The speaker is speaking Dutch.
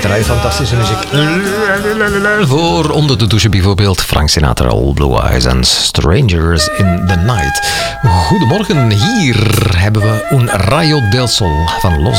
draait fantastische muziek. Voor onder de douche bijvoorbeeld Frank Sinatra, All Blue Eyes en Strangers in the Night. Goedemorgen, hier hebben we Un Rayo del Sol van Los